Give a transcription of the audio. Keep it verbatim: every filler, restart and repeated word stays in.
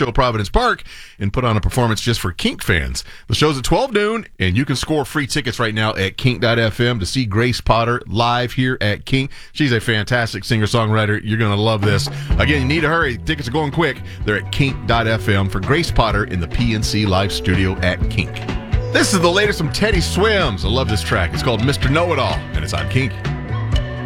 show, Providence Park, and put on a performance just for Kink fans. The show's at twelve noon, and you can score free tickets right now at kink dot f m to see Grace Potter live here at Kink. She's a fantastic singer-songwriter. You're going to love this. Again, you need to hurry. Tickets are going quick. They're at kink dot f m for Grace Potter in the P N C Live Studio at Kink. This is the latest from Teddy Swims. I love this track. It's called Mister Know-It-All, and it's on Kink.